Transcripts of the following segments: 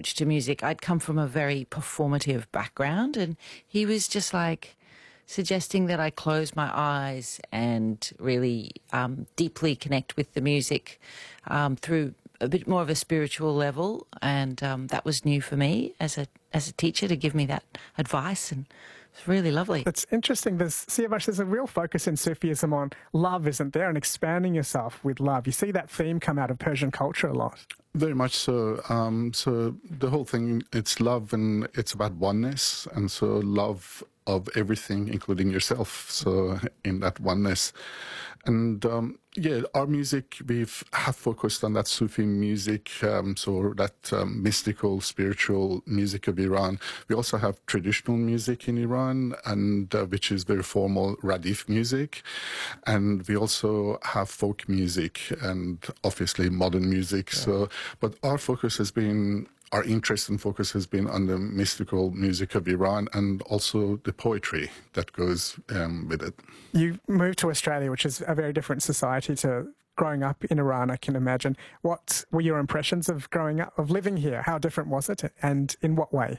approach to music. I'd come from a very performative background, and he was just like suggesting that I close my eyes and really deeply connect with the music through a bit more of a spiritual level, and that was new for me as a teacher to give me that advice, and it's really lovely. It's interesting. There's a real focus in Sufism on love, isn't there, and expanding yourself with love. You see that theme come out of Persian culture a lot. Very much so. So the whole thing, it's love and it's about oneness, and so love of everything, including yourself. So in that oneness. And our music, have focused on that Sufi music, so that mystical, spiritual music of Iran. We also have traditional music in Iran, and which is very formal Radif music. And we also have folk music and obviously modern music. Yeah. So, but our interest and focus has been on the mystical music of Iran and also the poetry that goes with it. You moved to Australia, which is a very different society to growing up in Iran, I can imagine. What were your impressions of growing up, of living here? How different was it, and in what way?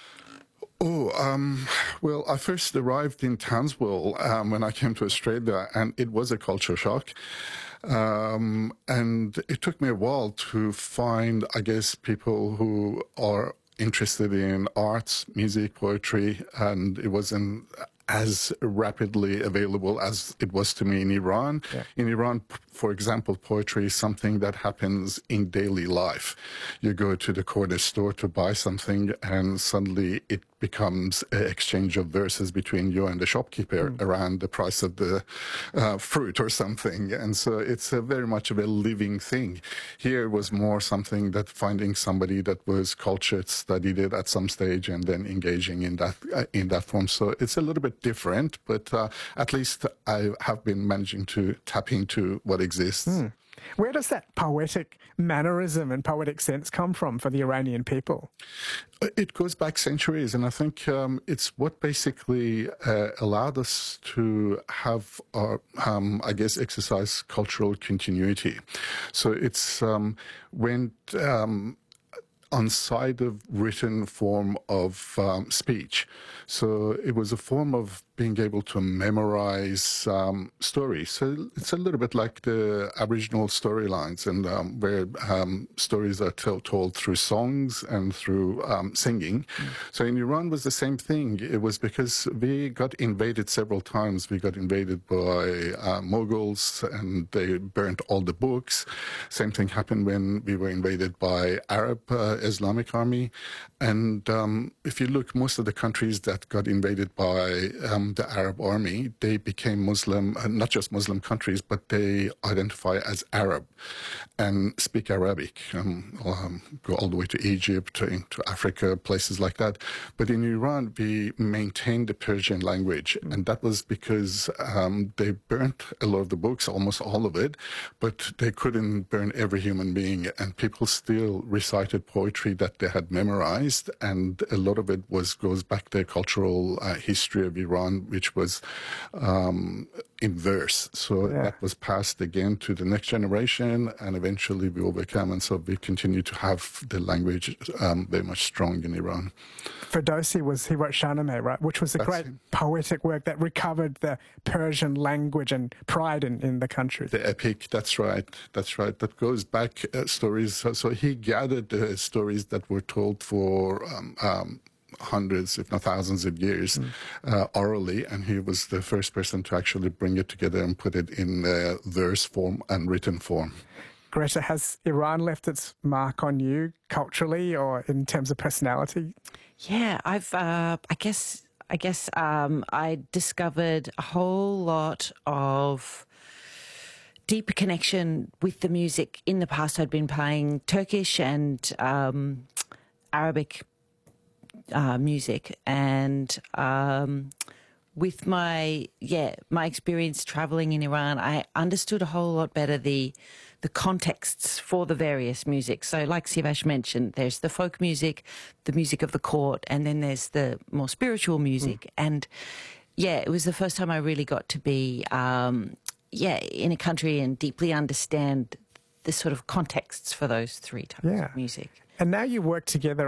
Well, I first arrived in Townsville when I came to Australia, and it was a culture shock. And it took me a while to find, I guess, people who are interested in arts, music, poetry, and it wasn't as rapidly available as it was to me in Iran. Yeah. In Iran, for example, poetry is something that happens in daily life. You go to the corner store to buy something, and suddenly it becomes an exchange of verses between you and the shopkeeper around the price of the fruit or something. And so it's very much of a living thing. Here was more something that finding somebody that was cultured, studied it at some stage, and then engaging in that form. So it's a little bit different, but at least I have been managing to tap into what exists. Where does that poetic mannerism and poetic sense come from for the Iranian people? It goes back centuries, and I think it's what basically allowed us to have, exercise cultural continuity. So it's went on side of written form of speech. So it was a form of being able to memorize stories. So it's a little bit like the Aboriginal storylines, and where stories are told through songs and through singing. So in Iran was the same thing. It was because we got invaded several times. We got invaded by Mughals, and they burnt all the books. Same thing happened when we were invaded by Arab Islamic army. And if you look, most of the countries that got invaded by the Arab army, they became Muslim, not just Muslim countries, but they identify as Arab and speak Arabic. Go all the way to Egypt, into Africa, places like that. But in Iran, we maintained the Persian language, and that was because they burnt a lot of the books, almost all of it, but they couldn't burn every human being, and people still recited poetry that they had memorized, and a lot of it goes back to the cultural history of Iran, which was in verse. So that was passed again to the next generation, and eventually we overcame, and so we continue to have the language very much strong in Iran. Ferdowsi he wrote Shahnameh, right, which was a great poetic work that recovered the Persian language and pride in the country. The epic, that's right. That goes back stories. So he gathered the stories that were told for hundreds, if not thousands of years, orally, and he was the first person to actually bring it together and put it in verse form and written form. Greta, has Iran left its mark on you culturally or in terms of personality? Yeah, I guess I discovered a whole lot of deeper connection with the music. In the past, I'd been playing Turkish and Arabic music, and with my experience traveling in Iran, I understood a whole lot better the contexts for the various music. So like Siavash mentioned, there's the folk music, the music of the court, and then there's the more spiritual music. And it was the first time I really got to be in a country and deeply understand the sort of contexts for those three types of music. And now you work together